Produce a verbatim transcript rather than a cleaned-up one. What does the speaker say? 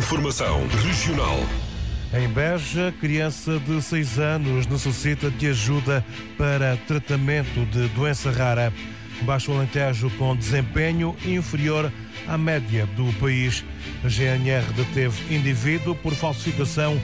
Informação regional. Em Beja, criança de seis anos necessita de ajuda para tratamento de doença rara. Baixo Alentejo com desempenho inferior à média do país. A G N R deteve indivíduo por falsificação